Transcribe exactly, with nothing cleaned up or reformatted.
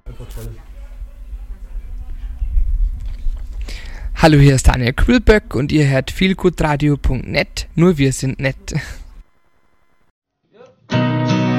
Einfach toll. Hallo, hier ist Daniel Kühlböck und ihr hört feelgoodradio punkt net, nur wir sind nett.